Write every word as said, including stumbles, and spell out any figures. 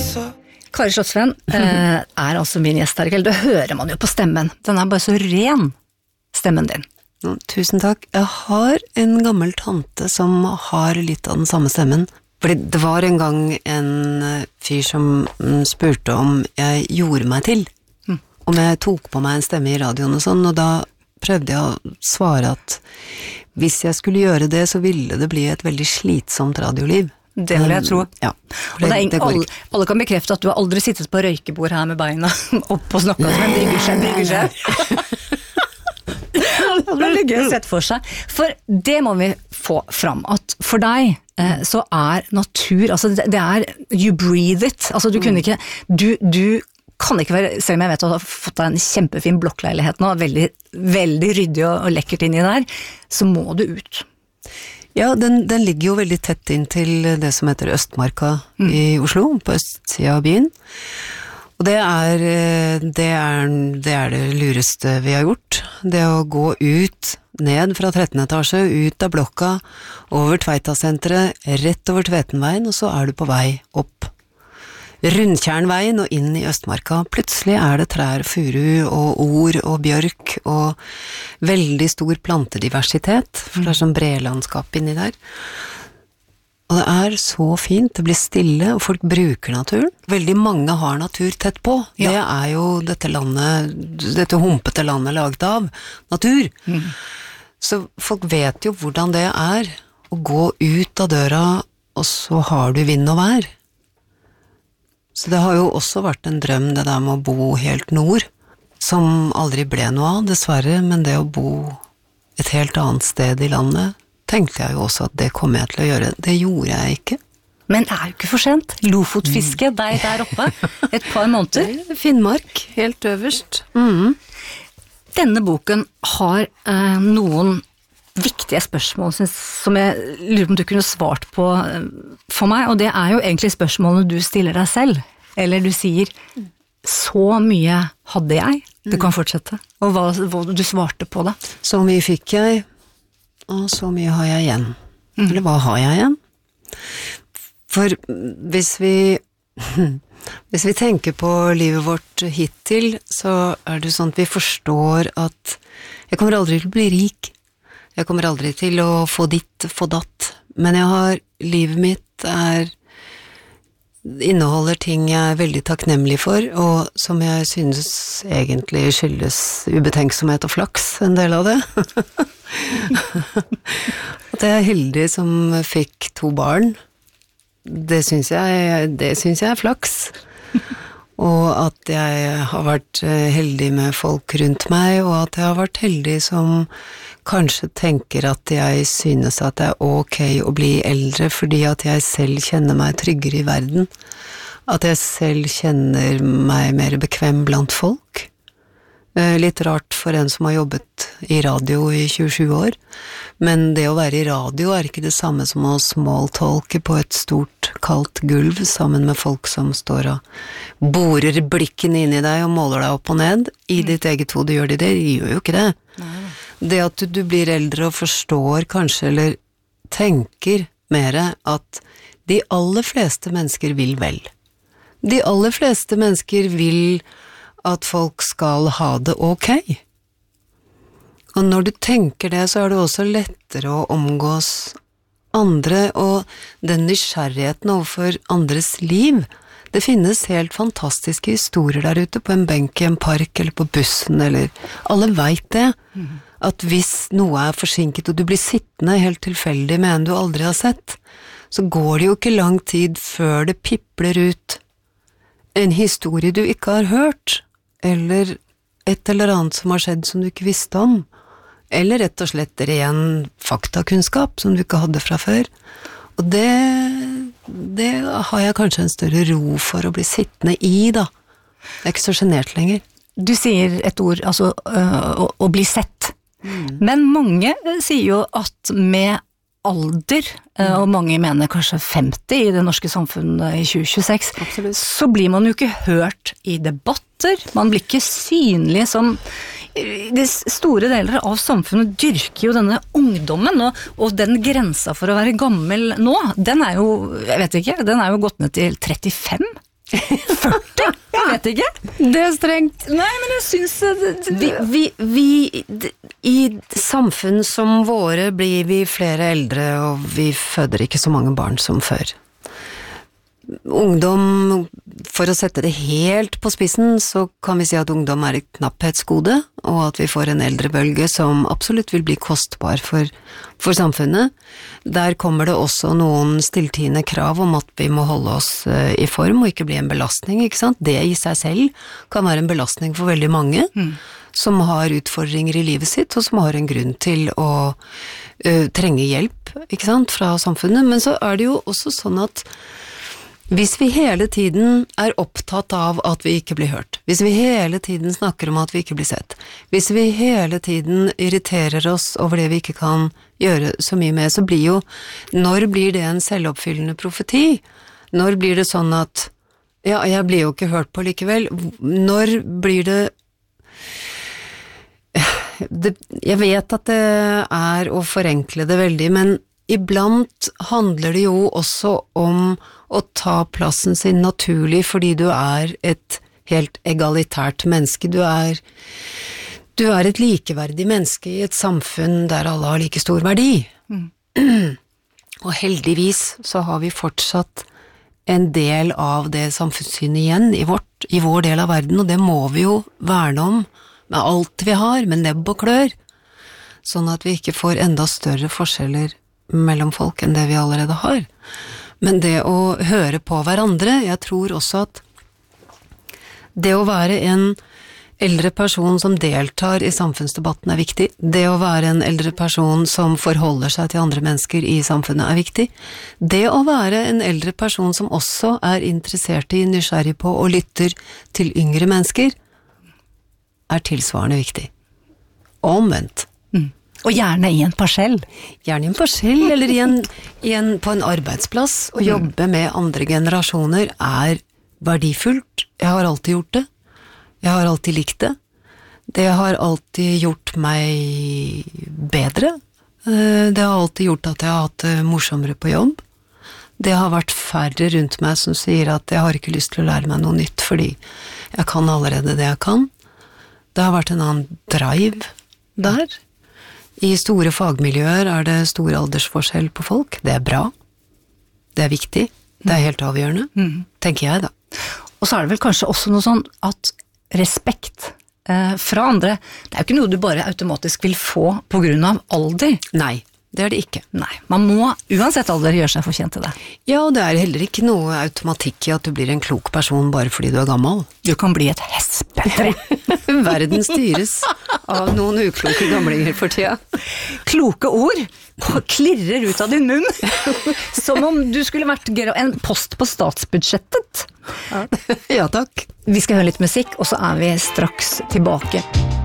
Kari Slottsveen eh, er altså min gjest her i kveld. Det hører man jo på stemmen. Den er bare så ren, stemmen din. Mm, tusen takk. Jeg har en gammel tante som har litt av den samme stemmen. Fordi det var en gang en fyr som spurte om jeg gjorde meg til. Mm. Om jeg tok på meg en stemme i radioen og sånn, og da prøvde jeg å svare at hvis jeg skulle gjøre det, så ville det bli et veldig slitsomt radioliv. Det vil jeg tro. Ja, og det er ingen, alle, alle kan bekrefte at du har aldri sittet på røykebord her med beina opp og snakket som en bryggersjef, bryggersjef. Det blir litt gøy sett for seg. For det må vi få fram, at for deg eh, så er natur, altså det, det er, you breathe it, altså du kunne ikke, du, du kan ikke være, selv om jeg vet at du har fått deg en kjempefin blokkleilighet nå, veldig, veldig ryddig og, og lekkert inni der, så må du ut. Ja, den, den ligger jo veldig tett inn til det som heter Østmarka mm. i Oslo, på østsida av byen. Og det er, det er det er det lureste vi har gjort. Det å gå ut, ned fra trettende etasje, ut av blokka, over Tveitasenteret, rett over Tvetenveien, og så er du på vei opp. Rundtjernveien og inn i Østmarka. Plutselig er det trær, furu og or og bjørk og veldig stor plantediversitet, for det er sånn brelandskap inni der. Og det er så fint, det blir stille, og folk bruker naturen. Veldig mange har natur tett på. Ja. Det er jo dette landet, dette humpete landet laget av natur. Mm. Så folk vet jo hvordan det er å gå ut av døra, og så har du vind og vær. Så det har jo også vært en drøm, det der med å bo helt nord, som aldri ble noe av, dessverre, men det å bo et helt annet sted i landet, tenkte jeg jo også at det kom jeg til å gjøre. Det gjorde jeg ikke. Men det er jo ikke for sent. Lofotfiske, mm. deg der oppe, et par måneder. Finnmark, helt øverst. Mm. Denne boken har eh, noen viktige spørsmål som jeg lurer på om du kunne svart på for meg, og det er jo egentlig spørsmålene du stiller deg selv, eller du sier så mye hadde jeg, du kan fortsette, og hva, hva du svarte på det. Så mye fikk jeg, og så mye har jeg igjen. Mm. Eller hva har jeg igjen? For hvis vi hvis vi tenker på livet vårt hittil, så er det sånn at vi forstår at jeg kommer aldri til å bli rik. Jeg kommer aldri til å få ditt, få datt, men jeg har, livet mitt er, inneholder ting jeg er veldig takknemlig for, og som jeg synes egentlig skyldes ubetenksomhet og flaks, en del av det. At jeg er heldig som fikk to barn, det synes jeg, det synes jeg er flaks. Og at jeg har vært heldig med folk rundt meg, og at jeg har vært heldig som kanskje tenker at jeg synes at det er ok å bli eldre, fordi at jeg selv kjenner meg tryggere i verden. At jeg selv kjenner meg mer bekvem blant folk. Litt rart for en som har jobbet i radio i tjuesju år, men det å være i radio er ikke det samme som å smalltalke på et stort, kaldt gulv sammen med folk som står og borer blikken inn i deg og måler deg opp og ned. I ditt eget hode gjør de det, de gjør jo ikke det. Nei. Det at du, du blir eldre og forstår kanskje, eller tenker mer at de aller fleste mennesker vil vel. De aller fleste mennesker vil at folk skal ha det ok. Og når du tenker det, så er det også lettere å omgås andre, og den nysgjerrigheten overfor andres liv. Det finnes helt fantastiske historier der ute, på en benk i en park, eller på bussen, eller alle vet det. Mm. At hvis noe er forsinket, og du blir sittende helt tilfeldig med en du aldri har sett, så går det jo ikke lang tid før det pipler ut en historie du ikke har hørt, eller et eller annet som har skjedd som du ikke visste om, eller rett og slett ren faktakunnskap som du ikke hadde fra før. Og det, det har jeg kanskje en større ro for å bli sittende i, da. Det er ikke så genert lenger. Du sier et ord, altså øh, å, å bli sett. Mm. Men mange sier jo at med alder, mm. og mange mener kanskje femti i det norske samfunnet i tjue tjueseks, Absolutt. Så blir man jo ikke hørt i debatter, man blir ikke synlig som de store deler av samfunnet dyrker jo denne ungdommen, og, og den grensa for å være gammel nå, den er jo, jeg vet ikke, den er jo gått ned til trettifem. førti? Jeg vet ikke. Det er strengt. Nei, men jeg synes Vi, vi, vi, i samfunn som våre blir vi flere eldre, og vi føder ikke så mange barn som før. Ungdom, for å sette det helt på spissen, så kan vi si at ungdom er et knapphetsgode, og at vi får en eldrebølge som absolutt vil bli kostbar for, for samfunnet. Der kommer det også noen stilltiende krav om at vi må holde oss i form og ikke bli en belastning, ikke sant? Det i seg selv kan være en belastning for veldig mange, mm. som har utfordringer i livet sitt, og som har en grunn til å uh, trenge hjelp, ikke sant, fra samfunnet. Men så er det jo også sånn at hvis vi hele tiden er opptatt av at vi ikke blir hørt, hvis vi hele tiden snakker om at vi ikke blir sett, hvis vi hele tiden irriterer oss over det vi ikke kan gjøre så mye med, så blir jo, når blir det en selvoppfyllende profeti? Når blir det sånn at, ja, jeg blir jo ikke hørt på likevel, når blir det, det jeg vet at det er å forenkle det veldig, men iblant handler det jo også om å ta plassen sin naturlig, fordi du er et helt egalitært menneske. Du er, du er et likeverdig menneske i et samfunn der alle har like stor verdi. Mm. Og heldigvis så har vi fortsatt en del av det samfunnssynet igjen i, vårt, i vår del av verden, og det må vi jo verne om med alt vi har, med nebb og klør, sånn at vi ikke får enda større forskjeller mellom folk enn det vi allerede har. Men det å høre på hverandre, jeg tror også at det å være en eldre person som deltar i samfunnsdebatten er viktig. Det å være en eldre person som forholder seg til andre mennesker i samfunnet er viktig. Det å være en eldre person som også er interessert i, nysgjerrig på og lytter til yngre mennesker, er tilsvarende viktig. Og omvendt. Mm. Og gjerne i en parsell. Gjerne i en parsell, eller i en, i en, på en arbeidsplass. Å jobbe med andre generasjoner er verdifullt. Jeg har alltid gjort det. Jeg har alltid likt det. Det har alltid gjort meg bedre. Det har alltid gjort at jeg har hatt det morsommere på jobb. Det har vært færre rundt meg som sier at jeg har ikke lyst til å lære meg noe nytt, fordi jeg kan allerede det jeg kan. Det har vært en annen drive der. I store fagmiljøer er det stor aldersforskjell på folk. Det er bra. Det er viktig. Det er helt avgjørende, mm. tenker jeg da. Og så er det vel kanskje også noe sånn at respekt eh, fra andre, det er jo ikke noe du bare automatisk vil få på grunn av alder. Nei, det er det ikke. Nei, man må uansett alder gjøre seg fortjent til det. Ja, og det er heller ikke noe automatikk i at du blir en klok person bare fordi du er gammel. Du kan bli et hespetre. Verden styres av noen ukloke gamlinger for tida. Kloke ord klirrer ut av din munn, som om du skulle vært en post på statsbudsjettet. Ja, ja takk. Vi skal høre litt musikk, og så er vi straks tilbake.